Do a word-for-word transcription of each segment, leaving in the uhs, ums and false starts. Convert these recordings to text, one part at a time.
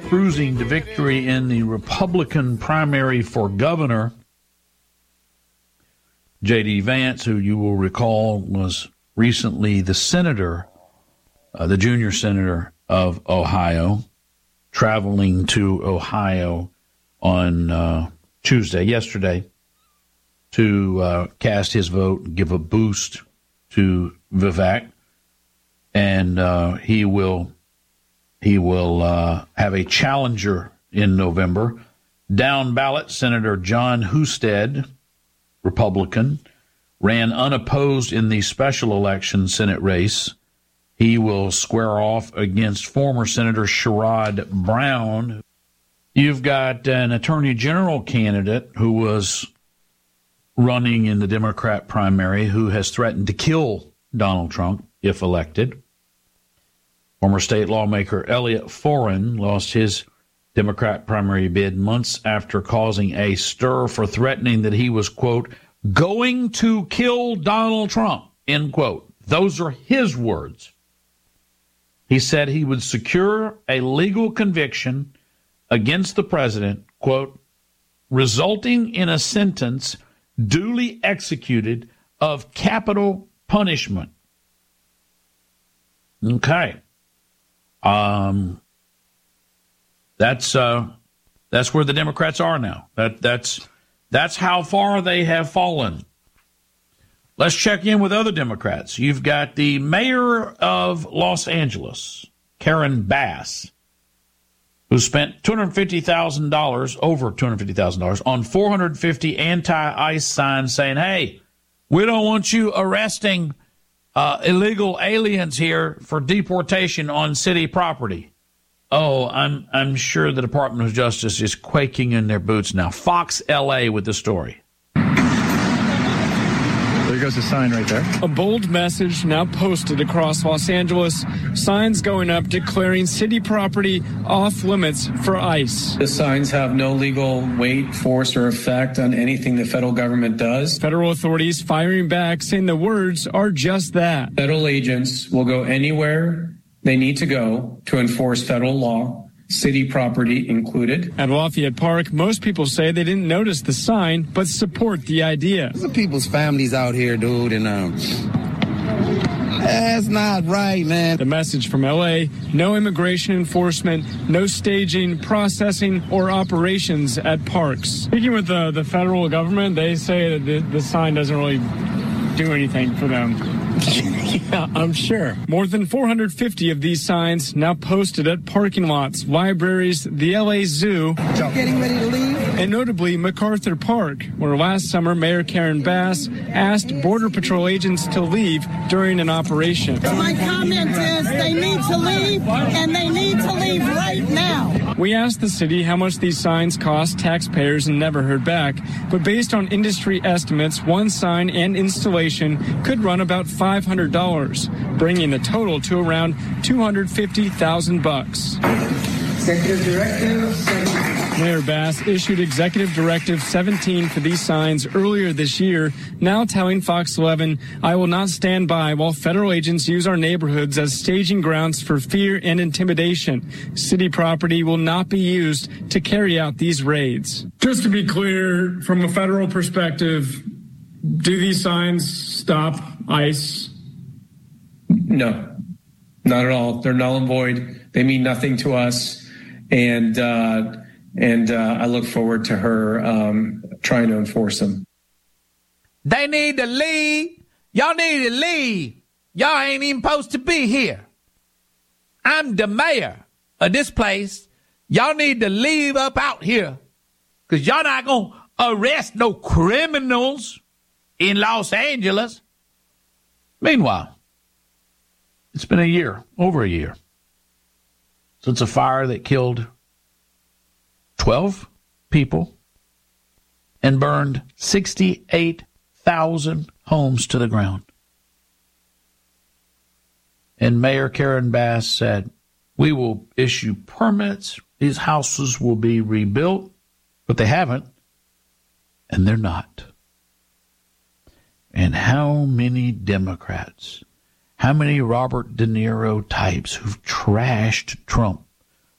cruising to victory in the Republican primary for governor. J D. Vance, who you will recall was recently the senator, uh, the junior senator of Ohio, traveling to Ohio on uh, Tuesday, yesterday, to uh, cast his vote and give a boost to Vivek. And uh, he will he will uh, have a challenger in November. Down ballot, Senator John Husted, Republican, ran unopposed in the special election Senate race. He will square off against former Senator Sherrod Brown. You've got an attorney general candidate who was running in the Democrat primary who has threatened to kill Donald Trump if elected. Former state lawmaker Elliot Foran lost his Democrat primary bid months after causing a stir for threatening that he was, quote, going to kill Donald Trump, end quote. Those are his words. He said he would secure a legal conviction against the president, quote, resulting in a sentence duly executed of capital punishment. Okay. Um, that's uh, that's where the Democrats are now. That that's that's how far they have fallen. Let's check in with other Democrats. You've got the mayor of Los Angeles, Karen Bass, who spent two hundred fifty thousand dollars, over two hundred fifty thousand dollars, on four hundred fifty anti-ICE signs saying, hey, we don't want you arresting uh, illegal aliens here for deportation on city property. Oh, I'm I'm sure the Department of Justice is quaking in their boots now. Fox L A with the story. There goes the sign right there. A bold message now posted across Los Angeles. Signs going up declaring city property off limits for ICE. The signs have no legal weight, force, or effect on anything the federal government does. Federal authorities firing back, saying the words are just that. Federal agents will go anywhere they need to go to enforce federal law, city property included. At Lafayette Park, most people say they didn't notice the sign, but support the idea. There's people's families out here, dude, and um, that's not right, man. The message from L A, no immigration enforcement, no staging, processing, or operations at parks. Speaking with the, the federal government, they say that the, the sign doesn't really do anything for them. Yeah, I'm sure. More than four hundred fifty of these signs now posted at parking lots, libraries, the L A Zoo, Getting ready to leave? and notably MacArthur Park, where last summer Mayor Karen Bass asked Border Patrol agents to leave during an operation. My comment is they need to leave, and they need to leave right now. We asked the city how much these signs cost taxpayers and never heard back, but based on industry estimates, one sign and installation could run about five hundred dollars, bringing the total to around two hundred fifty thousand bucks. Executive Directive. Mayor Bass issued Executive Directive seventeen for these signs earlier this year, now telling Fox eleven, I will not stand by while federal agents use our neighborhoods as staging grounds for fear and intimidation. City property will not be used to carry out these raids. Just to be clear, from a federal perspective, do these signs stop ICE? No, not at all. They're null and void. They mean nothing to us. And, uh, And uh, I look forward to her um, trying to enforce them. They need to leave. Y'all need to leave. Y'all ain't even supposed to be here. I'm the mayor of this place. Y'all need to leave up out here, because y'all not going to arrest no criminals in Los Angeles. Meanwhile, it's been a year, over a year, since a fire that killed twelve people and burned sixty-eight thousand homes to the ground. And Mayor Karen Bass said, we will issue permits. These houses will be rebuilt, but they haven't, and they're not. And how many Democrats, how many Robert De Niro types who've trashed Trump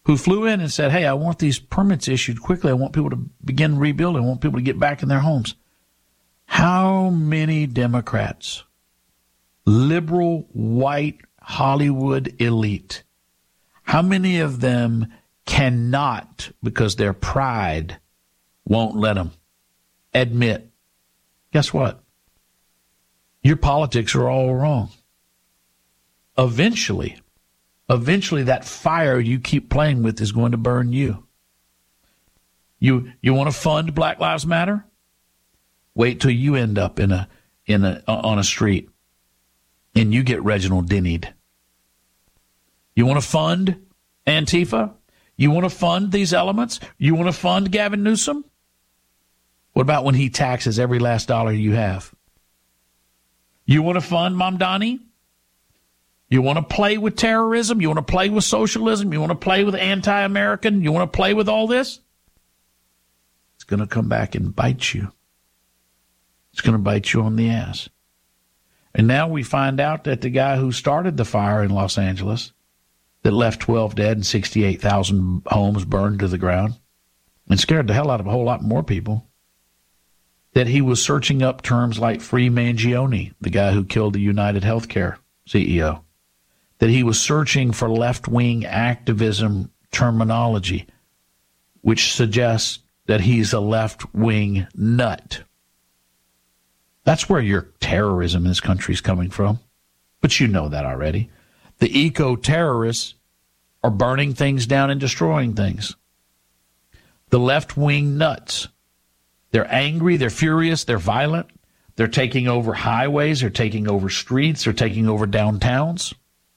who flew in and said, hey, I want these permits issued quickly. I want people to begin rebuilding. I want people to get back in their homes. How many Democrats, liberal, white, Hollywood elite, how many of them cannot, because their pride won't let them admit, guess what? Your politics are all wrong. Eventually, eventually that fire you keep playing with is going to burn you. You you want to fund Black Lives Matter? Wait till you end up in a in a on a street and you get Reginald Dennied. You want to fund Antifa? You want to fund these elements? You want to fund Gavin Newsom? What about when he taxes every last dollar you have? You want to fund Mamdani? You want to play with terrorism? You want to play with socialism? You want to play with anti-American? You want to play with all this? It's going to come back and bite you. It's going to bite you on the ass. And now we find out that the guy who started the fire in Los Angeles that left twelve dead and sixty-eight thousand homes burned to the ground and scared the hell out of a whole lot more people, that he was searching up terms like Free Mangione, the guy who killed the United Healthcare C E O, that he was searching for left-wing activism terminology, which suggests that he's a left-wing nut. That's where your terrorism in this country is coming from. But you know that already. The eco-terrorists are burning things down and destroying things. The left-wing nuts, they're angry, they're furious, they're violent. They're taking over highways, they're taking over streets, they're taking over downtowns.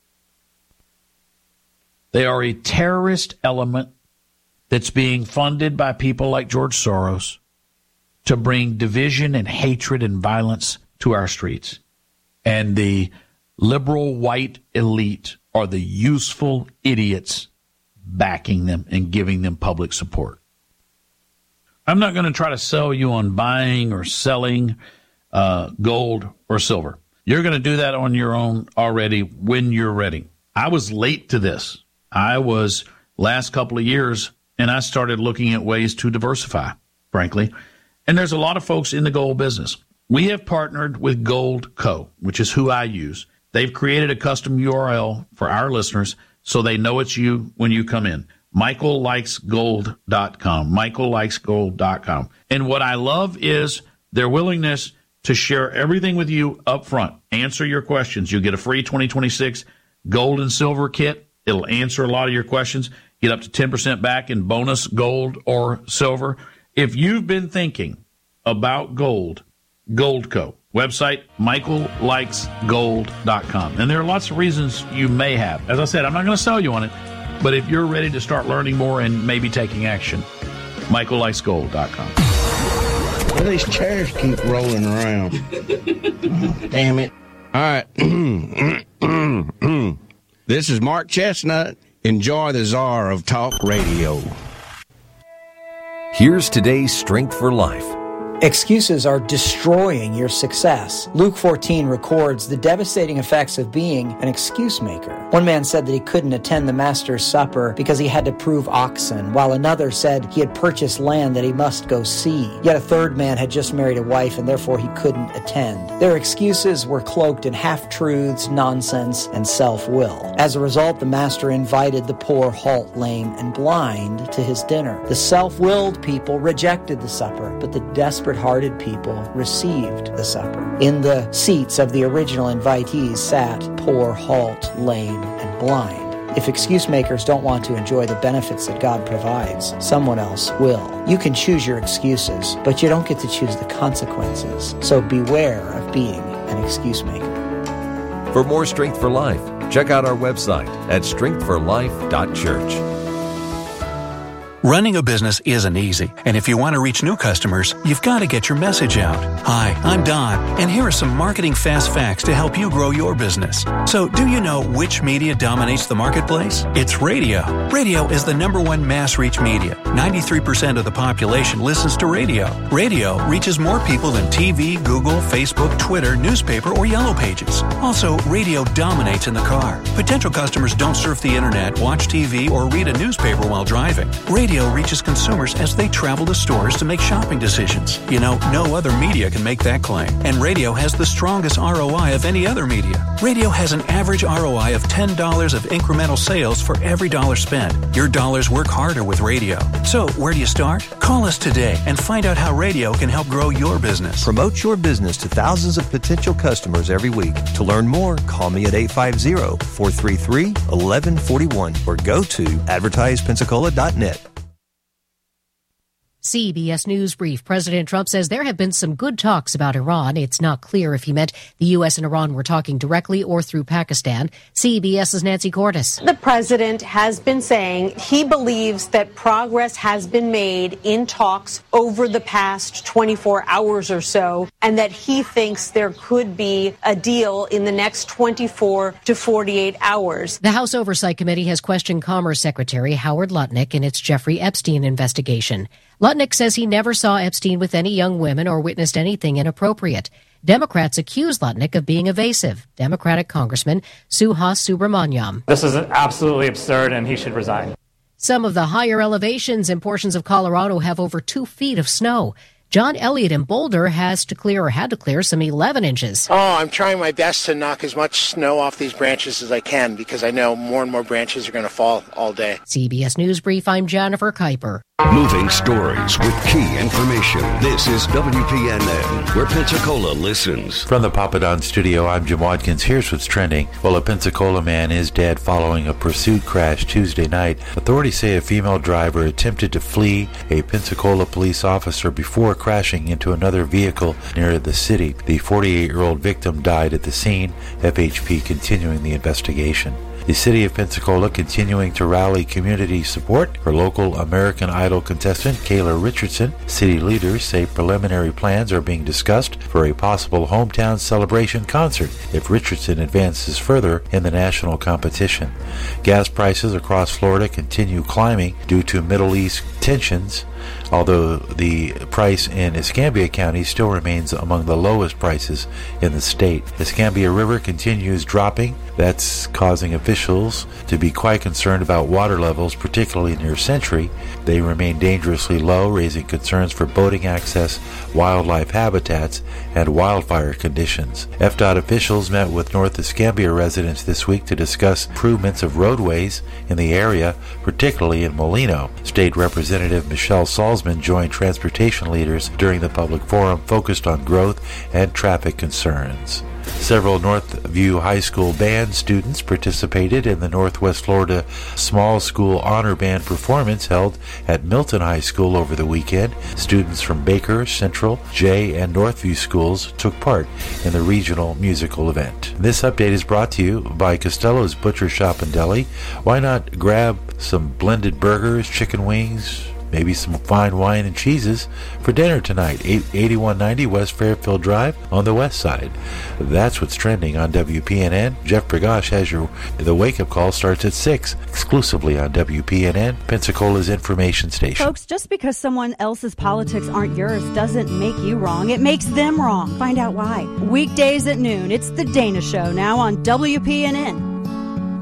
They are a terrorist element that's being funded by people like George Soros to bring division and hatred and violence to our streets. And the liberal white elite are the useful idiots backing them and giving them public support. I'm not going to try to sell you on buying or selling uh, gold or silver. You're going to do that on your own already when you're ready. I was late to this. I was last couple of years, and I started looking at ways to diversify, frankly. And there's a lot of folks in the gold business. We have partnered with Gold Co., which is who I use. They've created a custom U R L for our listeners so they know it's you when you come in. Michael Likes Gold dot com. Michael Likes Gold dot com. And what I love is their willingness to share everything with you up front. Answer your questions. You'll get a free twenty twenty-six gold and silver kit. It'll answer a lot of your questions. Get up to ten percent back in bonus gold or silver. If you've been thinking about gold, Gold Co. Website, Michael Likes Gold dot com. And there are lots of reasons you may have. As I said, I'm not going to sell you on it, but if you're ready to start learning more and maybe taking action, Michael Likes Gold dot com. Well, these chairs keep rolling around. Damn it. All right. This is Mark Chestnut. Enjoy the czar of talk radio. Here's today's Strength for Life. Excuses are destroying your success. Luke fourteen records the devastating effects of being an excuse maker. One man said that he couldn't attend the Master's Supper because he had to prove oxen, while another said he had purchased land that he must go see. Yet a third man had just married a wife and therefore he couldn't attend. Their excuses were cloaked in half-truths, nonsense, and self-will. As a result, the Master invited the poor, halt, lame, and blind to his dinner. The self-willed people rejected the supper, but the desperate hearted people received the supper. In the seats of the original invitees sat poor, halt, lame, and blind. If excuse makers don't want to enjoy the benefits that God provides, someone else will. You can choose your excuses, but you don't get to choose the consequences. So beware of being an excuse maker. For more Strength for Life, check out our website at strength for life dot church. Running a business isn't easy, and if you want to reach new customers, you've got to get your message out. Hi, I'm Don, and here are some marketing fast facts to help you grow your business. So, do you know which media dominates the marketplace? It's radio. Radio is the number one mass reach media. ninety-three percent of the population listens to radio. Radio reaches more people than T V, Google, Facebook, Twitter, newspaper, or Yellow Pages. Also, radio dominates in the car. Potential customers don't surf the internet, watch T V, or read a newspaper while driving. Radio Radio reaches consumers as they travel to stores to make shopping decisions. You know, no other media can make that claim. And radio has the strongest R O I of any other media. Radio has an average R O I of ten dollars of incremental sales for every dollar spent. Your dollars work harder with radio. So, where do you start? Call us today and find out how radio can help grow your business. Promote your business to thousands of potential customers every week. To learn more, call me at eight five zero, four three three, one one four one or go to advertise pensacola dot net. C B S News Brief. President Trump says there have been some good talks about Iran. It's not clear if he meant the U S and Iran were talking directly or through Pakistan. CBS's Nancy Cordes. The president has been saying he believes that progress has been made in talks over the past twenty-four hours or so, and that he thinks there could be a deal in the next twenty-four to forty-eight hours. The House Oversight Committee has questioned Commerce Secretary Howard Lutnick in its Jeffrey Epstein investigation. Lutnick says he never saw Epstein with any young women or witnessed anything inappropriate. Democrats accuse Lutnick of being evasive. Democratic Congressman Suhas Subramanyam. This is absolutely absurd, and he should resign. Some of the higher elevations in portions of Colorado have over two feet of snow. John Elliott in Boulder has to clear or had to clear some eleven inches. Oh, I'm trying my best to knock as much snow off these branches as I can because I know more and more branches are going to fall all day. C B S News Brief, I'm Jennifer Kuiper. Moving stories with key information. This is W P N N, where Pensacola listens. From the Papa Don studio, I'm Jim Watkins. Here's what's trending. Well, a Pensacola man is dead following a pursuit crash Tuesday night. Authorities say a female driver attempted to flee a Pensacola police officer before crashing into another vehicle near the city. The forty-eight-year-old victim died at the scene. F H P continuing the investigation. The city of Pensacola continuing to rally community support for local American Idol contestant Kayla Richardson. City leaders say preliminary plans are being discussed for a possible hometown celebration concert if Richardson advances further in the national competition. Gas prices across Florida continue climbing due to Middle East tensions, although the price in Escambia County still remains among the lowest prices in the state. Escambia River continues dropping. That's causing officials to be quite concerned about water levels, particularly near Century. They remain dangerously low, raising concerns for boating access, wildlife habitats, and wildfire conditions. F D O T officials met with North Escambia residents this week to discuss improvements of roadways in the area, particularly in Molino. State Representative Michelle Salzman joined transportation leaders during the public forum focused on growth and traffic concerns. Several Northview High School band students participated in the Northwest Florida Small School Honor Band performance held at Milton High School over the weekend. Students from Baker, Central, Jay, and Northview schools took part in the regional musical event. This update is brought to you by Costello's Butcher Shop and Deli. Why not grab some blended burgers, chicken wings, maybe some fine wine and cheeses for dinner tonight. eighty-one ninety West Fairfield Drive on the west side. That's what's trending on W P N N. Jeff Bergosh has your The Wake Up Call starts at six, exclusively on W P N N, Pensacola's information station. Folks, just because someone else's politics aren't yours doesn't make you wrong. It makes them wrong. Find out why. Weekdays at noon, it's The Dana Show, now on W P N N.